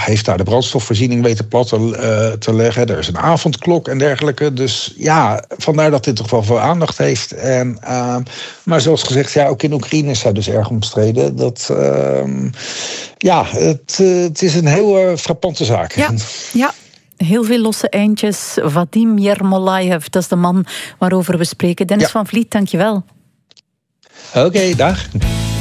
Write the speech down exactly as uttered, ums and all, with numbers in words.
heeft daar de brandstofvoorziening weten plat te, uh, te leggen. Er is een avondklok en dergelijke. Dus ja, vandaar dat dit toch wel veel aandacht heeft. En, uh, maar zoals gezegd, ja, ook in Oekraïne is hij dus erg omstreden. Dat, uh, ja, het, uh, het is een heel uh, frappante zaak. Ja, ja. Heel veel losse eindjes. Vadim Yermolayev, dat is de man waarover we spreken. Dennis ja. van Vliet, dank je wel. Oké, okay, dag.